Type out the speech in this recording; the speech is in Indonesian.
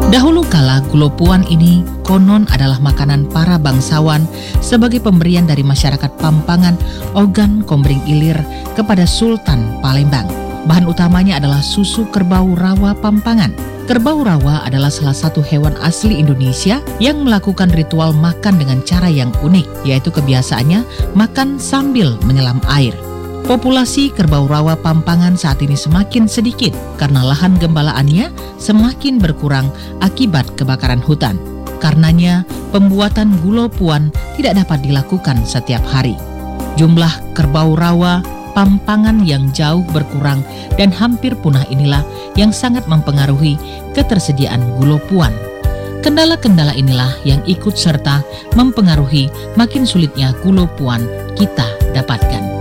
Dahulu kala gulopuan ini konon adalah makanan para bangsawan sebagai pemberian dari masyarakat Pampangan Ogan Komering Ilir kepada Sultan Palembang. Bahan utamanya adalah susu kerbau rawa Pampangan. Kerbau rawa adalah salah satu hewan asli Indonesia yang melakukan ritual makan dengan cara yang unik, yaitu kebiasaannya makan sambil menyelam air. Populasi kerbau rawa Pampangan saat ini semakin sedikit karena lahan gembalaannya semakin berkurang akibat kebakaran hutan. Karenanya, pembuatan gulopuan tidak dapat dilakukan setiap hari. Jumlah kerbau rawa Pampangan yang jauh berkurang dan hampir punah inilah yang sangat mempengaruhi ketersediaan gulopuan. Kendala-kendala inilah yang ikut serta mempengaruhi makin sulitnya gulopuan kita dapatkan.